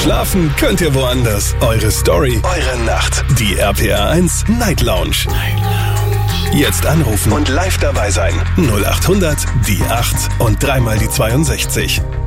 Schlafen könnt ihr woanders. Eure Story, eure Nacht. Die RPR 1 Night Lounge. Jetzt anrufen und live dabei sein. 0800 die 8 und dreimal die 62.